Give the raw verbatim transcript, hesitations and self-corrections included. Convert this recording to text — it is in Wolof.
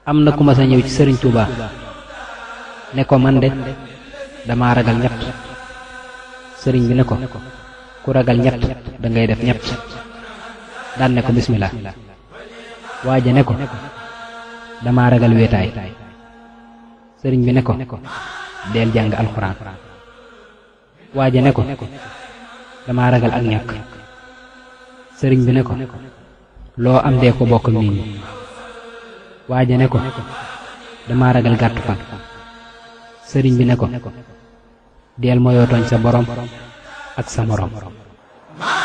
am na ku ma sa ñëw ci sëriñ Touba ne ko man de dama ragal ñett. sëriñ bi ne ko ku ragal ñett da ngay def ñett. daan ne ko bismillah. waaja ne ko dama ragal wéetaay. sëriñ bi ne ko deel jàng alxuraan. waaja ne ko dama ragal ak ñàkk. sëriñ bi ne ko loo am dee ko bokk nit ñi. waaja ne ko dama ragal gàttu fan. sëriñ bi ne ko deel moyoo tooñ sa borom ak sa morom.